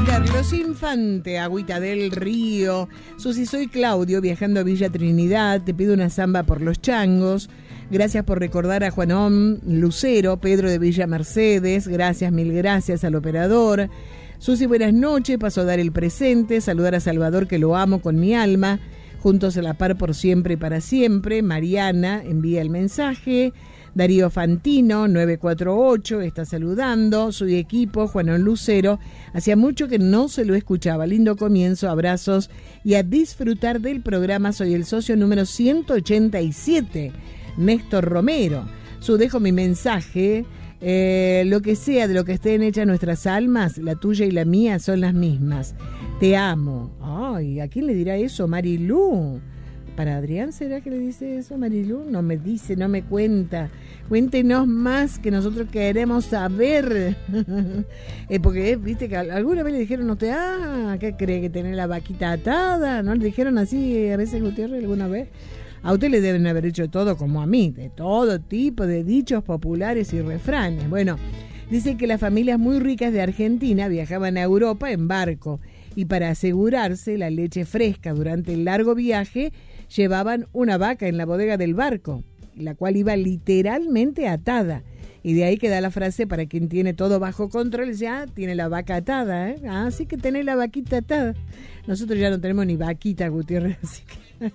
Carlos Infante, Agüita del Río. Susi, soy Claudio, viajando a Villa Trinidad. Te pido una samba por los changos. Gracias por recordar a Juanón Lucero, Pedro de Villa Mercedes. Gracias, mil gracias al operador. Susi, buenas noches. Paso a dar el presente. Saludar a Salvador, que lo amo con mi alma. Juntos a la par por siempre y para siempre. Mariana envía el mensaje. Darío Fantino, 948, está saludando. Su equipo, Juanón Lucero. Hacía mucho que no se lo escuchaba. Lindo comienzo, abrazos y a disfrutar del programa. Soy el socio número 187, Néstor Romero. Dejo mi mensaje. Lo que sea de lo que estén hechas nuestras almas, la tuya y la mía son las mismas. Te amo. Ay, ¿a quién le dirá eso? Marilú. ¿Para Adrián será que le dice eso, Marilú? No me dice, no me cuenta. Cuéntenos más, que nosotros queremos saber. Porque, viste, que alguna vez le dijeron a usted, ¿qué cree que tiene la vaquita atada? ¿No le dijeron así a veces, Gutiérrez, alguna vez? A usted le deben haber hecho todo como a mí, de todo tipo de dichos populares y refranes. Bueno, dice que las familias muy ricas de Argentina viajaban a Europa en barco y para asegurarse la leche fresca durante el largo viaje llevaban una vaca en la bodega del barco, la cual iba literalmente atada. Y de ahí queda la frase, para quien tiene todo bajo control, dice, tiene la vaca atada, ¿eh? Sí que tenés la vaquita atada. Nosotros ya no tenemos ni vaquita, Gutiérrez, así que...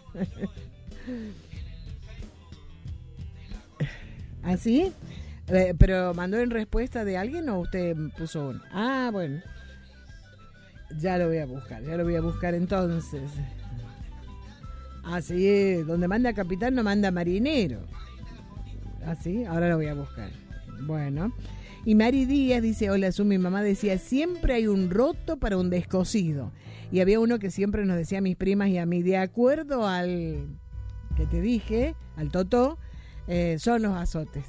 ¿Así? ¿Pero mandó en respuesta de alguien o usted puso uno? Bueno. Ya lo voy a buscar entonces. Así es, donde manda capitán no manda marinero. Así, ahora lo voy a buscar. Bueno. Y Mari Díaz dice, hola, mi mamá decía, siempre hay un roto para un descosido. Y había uno que siempre nos decía a mis primas y a mí, de acuerdo al que te dije, al totó, son los azotes.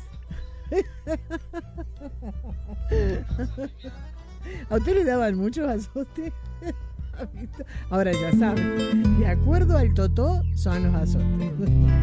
¿A usted le daban muchos azotes? Ahora ya saben, de acuerdo al totó son los azotes.